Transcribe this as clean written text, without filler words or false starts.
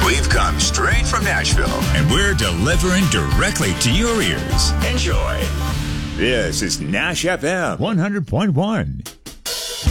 We've come straight from Nashville, and we're delivering directly to your ears. Enjoy. This is Nash FM 100.1.